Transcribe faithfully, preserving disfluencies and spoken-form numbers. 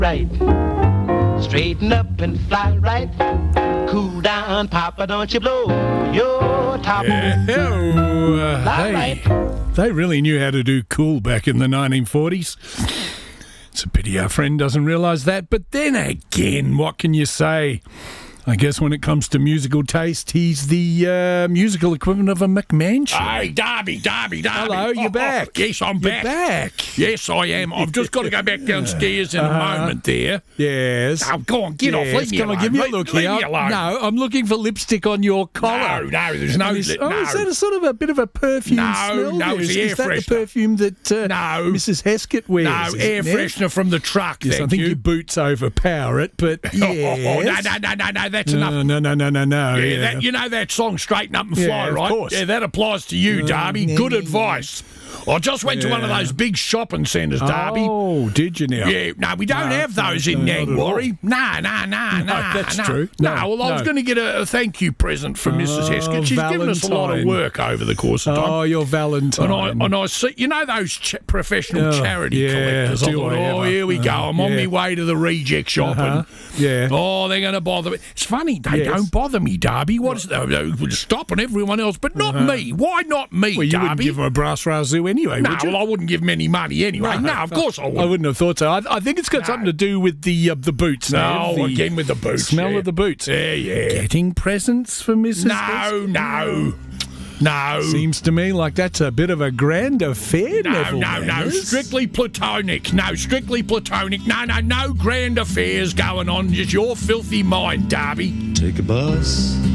right. Straighten up and fly right. Cool down, Papa, don't you blow your top. Yeah, oh, uh, Fly hey, right. they really knew how to do cool back in the nineteen forties. It's a pity our friend doesn't realise that. But then again, what can you say? I guess when it comes to musical taste, he's the uh, musical equivalent of a McMansion. Hey, Darby, Darby, Darby. Hello, you're Oh, back. Oh, yes, I'm You're back. back. Yes, I am. I've just got to go back downstairs in Uh-huh. a moment there. Yes. Oh, go on, get off. Yes, Leave me come on, alone. give me a Leave- look leave here. me alone. No, I'm looking for lipstick on your collar. No, no, there's no... And is- li- oh, no. is that a sort of a bit of a perfume No, smell? no, there? it's Is, air is that the freshener. perfume that uh, No. Missus Heskett wears? No, Is air it, Nev? freshener from the truck, Yes, thank I think you. your boots overpower it, but yes. Oh, no, no, no, no, no, that's enough. No, no, no, no, no, no. Yeah, yeah. That, you know that song, Straighten Up and Yeah, Fly, of right? course. Yeah, that applies to you, Darby. yeah, Good yeah, advice. I just went to one of Yeah. those big shopping centres, Darby. Oh, did you now? Yeah, no, we don't No, have those no, in not at all. Nangwarry. No, no, no, no. that's no. true. No, No, well, I was no. going to get a, a thank you present from Missus Oh, Heskett. She's given us a lot of Valentine. work over the course of time. Oh, your Valentine. And I, and I see, you know those ch- professional Oh, charity yeah, collectors. I do thought, I oh, ever. here we go. I'm on yeah. my way to the reject shop. Uh-huh. And, Yeah. oh, they're going to bother me. It's funny, they Yes. don't bother me, Darby. What is that? They would stop on everyone else, but not me. Why not me, Well, you Darby? wouldn't give him a brass razoo anyway, no, would you? well, I wouldn't give him any money anyway. No, of course I I wouldn't. wouldn't have thought so. I, I think it's got something to do with the uh, the boots. No, Nev, the again with the boots. smell yeah. of the boots. Yeah, yeah. Getting presents for Missus No, Heskett? no, no. Seems to me like that's a bit of a grand affair, No, Neville no, no. Manners. Strictly platonic. No, strictly platonic. No, no, no grand affairs going on. Just your filthy mind, Darby. Take a bus.